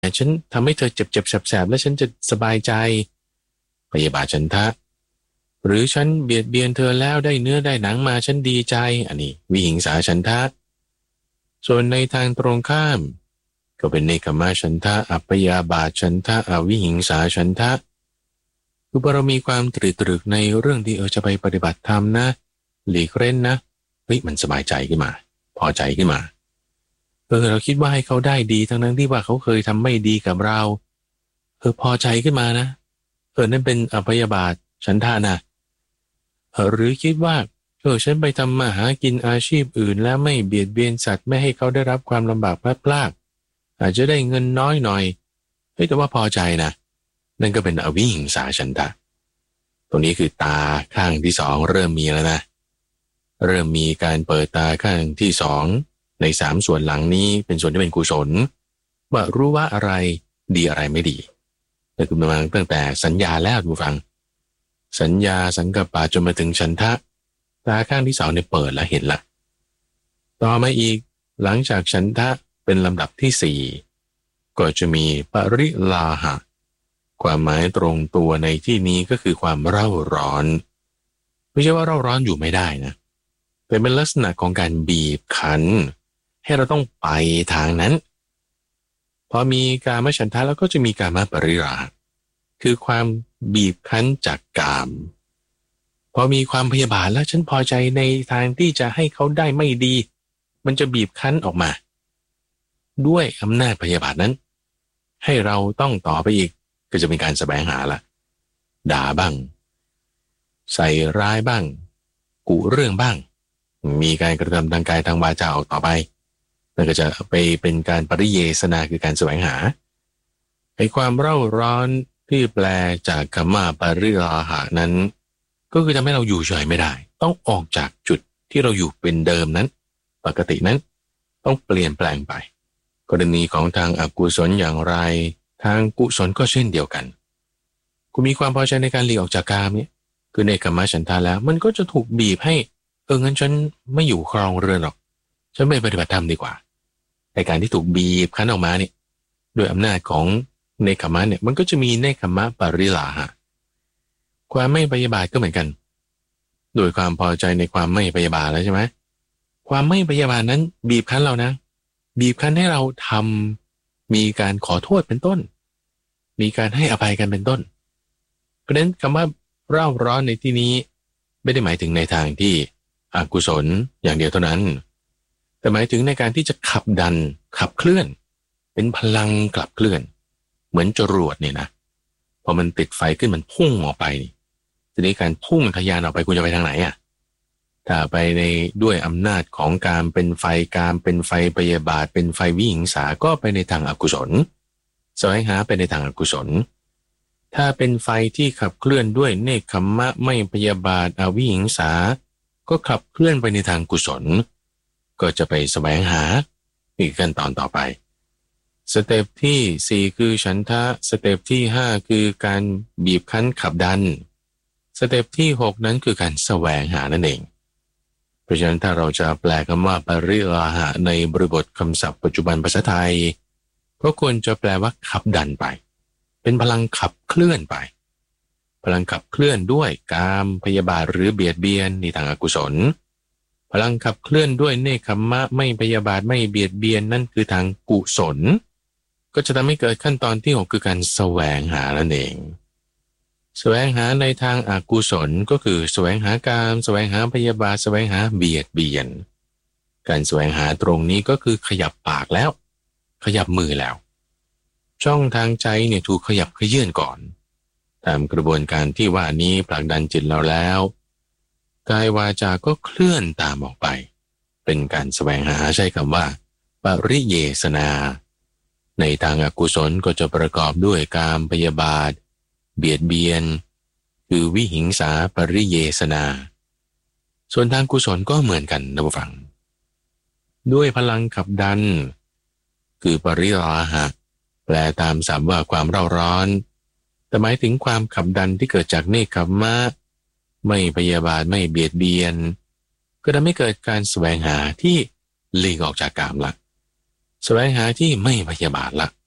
ฉันทำให้เธอเจ็บแสบๆแล้วฉันจะสบายใจพยาบาทฉันทะหรือฉันเบียดเบียนเธอแล้วได้เนื้อได้หนังมาฉันดีใจอันนี้วิหิงสาฉันทะส่วนในทางตรงข้ามก็เป็นเนกขัมมะฉันทะอัปยาบาทฉันทะอวิหิงสาฉันทะคือพอเรามีความตรึกในเรื่องที่จะไปปฏิบัติธรรมนะหลีกเล่นนะเฮ้ยมันสบายใจขึ้นมาพอใจขึ้นมาเราคิดว่าให้เขาได้ดีทั้งที่ว่าเขาเคยทำไม่ดีกับเราพอใจขึ้นมานะนั่นเป็นอภยาบาทฉันทะนะหรือคิดว่าฉันไปทำมาหากินอาชีพอื่นแล้วไม่เบียดเบียนสัตว์ไม่ให้เขาได้รับความลำบากพลัดพรากอาจจะได้เงินน้อยหน่อยแต่ว่าพอใจนะนั่นก็เป็นอวิหิงสาฉันทะตรงนี้คือตาข้างที่สองเริ่มมีแล้วนะเริ่มมีการเปิดตาข้างที่สองในสามส่วนหลังนี้เป็นส่วนที่เป็นกุศลว่ารู้ว่าอะไรดีอะไรไม่ดีนั่นคือมาตั้งแต่สัญญาแล้วผู้ฟังสัญญาสังกัปปะจนมาถึงฉันทะตาข้างที่สองเนี่ยเปิดแล้วเห็นละต่อมาอีกหลังจากฉันทะเป็นลำดับที่สี่ก็จะมีปริลาหะความหมายตรงตัวในที่นี้ก็คือความเร่าร้อนไม่ใช่ว่าเร่าร้อนอยู่ไม่ได้นะแต่เป็นลักษณะของการบีบคั้นให้เราต้องไปทางนั้นพอมีกามฉันทะแล้วก็จะมีกามปริราคือความบีบคั้นจากกามพอมีความพยาบาทแล้วฉันพอใจในทางที่จะให้เขาได้ไม่ดีมันจะบีบคั้นออกมาด้วยอำนาจพยาบาทนั้นให้เราต้องต่อไปอีกก็จะเป็นการแสวงหาละด่าบ้างใส่ร้ายบ้างกุเรื่องบ้างมีการกระทำทางกายทางวาจาออกต่อไปนั่นก็จะไปเป็นการปริเยสนาคือการแสวงหาความเร่าร้อนที่แปลจากคำว่าปริลาหะนั้นก็คือทำให้เราอยู่เฉยไม่ได้ต้องออกจากจุดที่เราอยู่เป็นเดิมนั้นปกตินั้นต้องเปลี่ยนแปลงไปกรณีของทางอกุศลอย่างไรทางกุศลก็เช่นเดียวกันคุณมีความพอใจในการหลีกออกจากกามเนี่ยคือในกามฉันทะแล้วมันก็จะถูกบีบให้งั้นฉันไม่อยู่ครองเรือนหรอกฉันไปปฏิบัติธรรมดีกว่าในการที่ถูกบีบคั้นออกมาเนี่ยด้วยอำนาจของเนกขัมมะเนี่ยมันก็จะมีเนกขัมมะปริลาหะความไม่พยาบาทก็เหมือนกันโดยความพอใจในความไม่พยาบาทแล้วใช่ไหมความไม่พยาบาทนั้นบีบคั้นเรานะบีบคั้นให้เราทำมีการขอโทษเป็นต้นมีการให้อภัยกันเป็นต้นเพราะฉะนั้นคำว่าเร่าร้อนในที่นี้ไม่ได้หมายถึงในทางที่อกุศลอย่างเดียวเท่านั้นแต่หมายถึงในการที่จะขับดันขับเคลื่อนเป็นพลังขับเคลื่อนเหมือนจรวดเนี่ยนะพอมันติดไฟขึ้นมันพุ่งออกไปทีนี้การพุ่งทะยานออกไปคุณจะไปทางไหนอ่ะถ้าไปในด้วยอำนาจของการเป็นไฟกามเป็นไฟพยาบาทเป็นไฟวิหิงสาก็ไปในทางอกุศลแสวงหาไปในทางอกุศลถ้าเป็นไฟที่ขับเคลื่อนด้วยเนกขัมมะไม่พยาบาทอวิหิงสาก็ขับเคลื่อนไปในทางกุศลก็จะไปแสวงหาอีกขั้นตอนต่อไปสเต็ปที่4คือฉันทะสเต็ปที่5คือการบีบคั้นขับดันสเต็ปที่6นั้นคือการแสวงหานั่นเองเพราะฉะนั้นถ้าเราจะแปลคำว่าปริลาหะในบริบทคำศัพท์ปัจจุบันภาษาไทยก็ควรจะแปลว่าขับดันไปเป็นพลังขับเคลื่อนไปพลังขับเคลื่อนด้วยกามพยาบาทหรือเบียดเบียนในทางอกุศลพลังขับเคลื่อนด้วยเนกขัมมะไม่พยาบาทไม่เบียดเบียนนั่นคือทางกุศลก็จะทำให้เกิดขั้นตอนที่6คือการแสวงหานั่นเองแสวงหาในทางอกุศลก็คือแสวงหากามแสวงหาพยาบาทแสวงหาเบียดเบียนการแสวงหาตรงนี้ก็คือขยับปากแล้วขยับมือแล้วช่องทางใจเนี่ยถูกขยับขยื่นก่อนตามกระบวนการที่ว่านี้ผลักดันจิตเราแล้วกายวาจาก็เคลื่อนตามออกไปเป็นการแสวงหาใช้คำว่าปริเยสนาในทางอกุศลก็จะประกอบด้วยกามพยาบาทเบียดเบียนคือวิหิงสาปริเยสนาส่วนทางกุศลก็เหมือนกันนะผู้ฟังด้วยพลังขับดันคือปริลาหะแปลตามศัพท์ว่าความเร่าร้อนแต่หมายถึงความขับดันที่เกิดจากเนกขัมมะไม่พยาบาทไม่เบียดเบียนก็ทำให้เกิดการแสวงหาที่หลีกออกจากกามละแสวงหาที่ไม่พยาบาทละ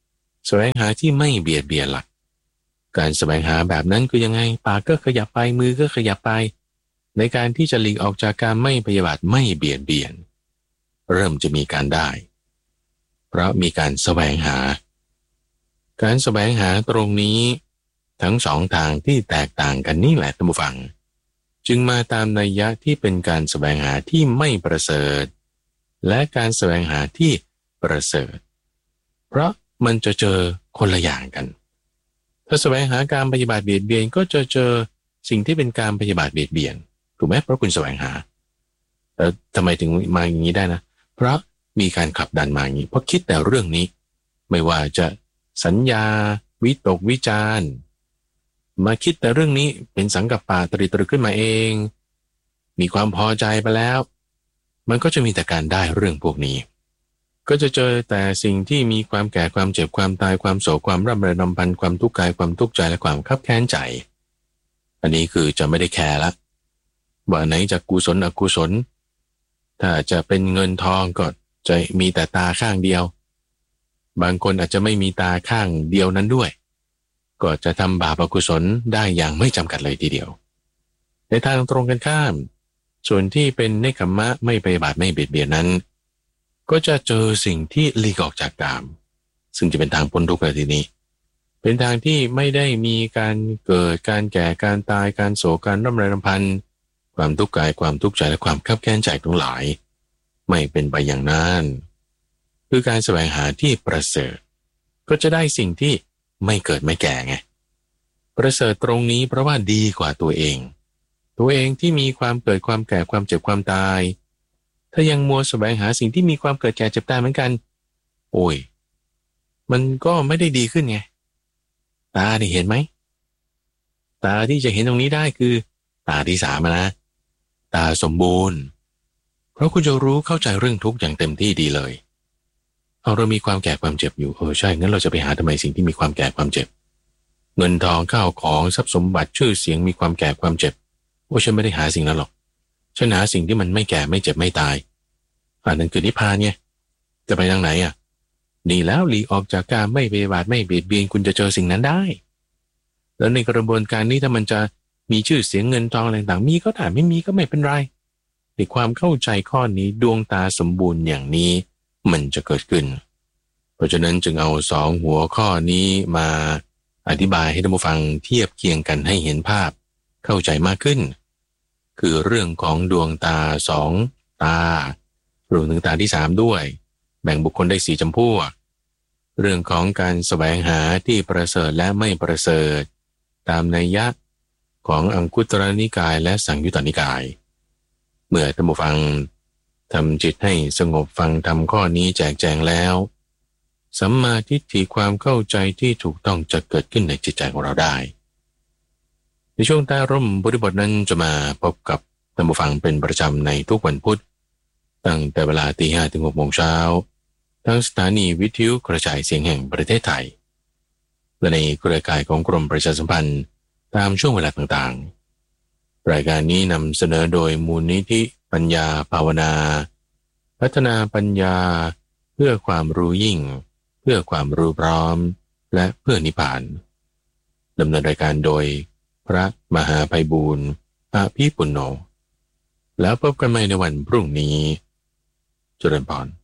แสวงหาที่ไม่เบียดเบียนหลักการแสวงหาแบบนั้นคือยังไงปากก็ขยับไปมือก็ขยับไปในการที่จะหลีกออกจากการไม่พยาบาทไม่เบียดเบียนเริ่มจะมีการได้เพราะมีการแสวงหาการแสวงหาตรงนี้ทั้งสองทางที่แตกต่างกันนี่แหละท่านผู้ฟังจึงมาตามนัยยะที่เป็นการแสวงหาที่ไม่ประเสริฐและการแสวงหาที่ประเสริฐเพราะมันจะเจอคนละอย่างกันถ้าแสวงหาการปฏิบัติเบียดเบียนก็จะเจอสิ่งที่เป็นการปฏิบัติเบียดเบียนถูกไหมเพราะคุณแสวงหาแล้วทำไมถึงมาอย่างนี้ได้นะเพราะมีการขับดันมาอย่างนี้เพราะคิดแต่เรื่องนี้ไม่ว่าจะสัญญาวิตกวิจารณ์มาคิดแต่เรื่องนี้เป็นสังกัปปะตริตรึกขึ้นมาเองมีความพอใจไปแล้วมันก็จะมีแต่การได้เรื่องพวกนี้ก็จะเจอแต่สิ่งที่มีความแก่ความเจ็บความตายความโศกความร่ำไรรำพันความทุกข์กายความทุกข์ใจและความคับแค้นใจอันนี้คือจะไม่ได้แคร์ละว่าไหนจะกุศลอกุศลถ้าจะเป็นเงินทองก็จะมีแต่ตาข้างเดียวบางคนอาจจะไม่มีตาข้างเดียวนั้นด้วยก็จะทำบาปอกุศลได้อย่างไม่จำกัดเลยทีเดียวในทางตรงกันข้ามส่วนที่เป็นเนกขัมมะไม่พยาบาทไม่เบียดเบียนนั้นก็จะเจอสิ่งที่หลีกออกจากกามซึ่งจะเป็นทางพ้นทุกข์ในที่นี้เป็นทางที่ไม่ได้มีการเกิดการแก่การตายการโศกการร่ำไรรำพันความทุกข์กายความทุกข์ใจและความคับแค้นใจทั้งหลายไม่เป็นไปอย่างนั้นคือการแสวงหาที่ประเสริฐก็จะได้สิ่งที่ไม่เกิดไม่แก่ไงประเสริฐตรงนี้เพราะว่าดีกว่าตัวเองที่มีความเกิดความแก่ความเจ็บความตายถ้ายังมัวแสวงหาสิ่งที่มีความเกิดแก่เจ็บตายเหมือนกันโอ้ยมันก็ไม่ได้ดีขึ้นไงตาได้เห็นไหมตาที่จะเห็นตรงนี้ได้คือตาที่สามนะตาสมบูรณ์เพราะคุณจะรู้เข้าใจเรื่องทุกข์อย่างเต็มที่ดีเลยเรามีความแก่ความเจ็บอยู่ใช่งั้นเราจะไปหาทำไมสิ่งที่มีความแก่ความเจ็บเงินทองข้าวของทรัพย์สมบัติชื่อเสียงมีความแก่ความเจ็บฉันไม่ได้หาสิ่งนั้นหรอกฉันหาสิ่งที่มันไม่แก่ไม่เจ็บไม่ตายอันนั้นคือนิพพานไงจะไปทางไหนอ่ะดีแล้วหลีกออกจากการไม่พยาบาทไม่เบียดเบียนคุณจะเจอสิ่งนั้นได้แล้วในกระบวนการนี้ถ้ามันจะมีชื่อเสียงเงินทองอะไรต่างมีก็ได้ไม่มีก็ไม่เป็นไรในความเข้าใจข้อนี้ดวงตาสมบูรณ์อย่างนี้มันจะเกิดขึ้นเพราะฉะนั้นจึงเอาสองหัวข้อนี้มาอธิบายให้ท่านผู้ฟังเทียบเคียงกันให้เห็นภาพเข้าใจมากขึ้นคือเรื่องของดวงตาสองตารวมถึงตาที่สามด้วยแบ่งบุคคลได้4จำพวกเรื่องของการแสวงหาที่ประเสริฐและไม่ประเสริฐตามนัยยะของอังคุตรนิกายและสังยุตตนิกายเมื่อท่านผู้ฟังทำจิตให้สงบฟังธรรมข้อนี้แจกแจงแล้วสัมมาทิฏฐิความเข้าใจที่ถูกต้องจะเกิดขึ้นในจิตใจของเราได้ในช่วงใต้ร่มบริบทนั้นจะมาพบกับท่านผู้ฟังเป็นประจำในทุกวันพุธตั้งแต่เวลา 5:00 ถึง 6:00 น.ทั้งสถานีวิทยุกระจายเสียงแห่งประเทศไทยและในเครือข่ายของกรมประชาสัมพันธ์ตามช่วงเวลาต่างๆรายการนี้นำเสนอโดยมูลนิธิปัญญาภาวนาพัฒนาปัญญาเพื่อความรู้ยิ่งเพื่อความรู้พร้อมและเพื่อนิพพานดำเนินรายการโดยพระมหาไพบูลย์อภิปุณโญแล้วพบกันใหม่ในวันพรุ่งนี้เจริญพร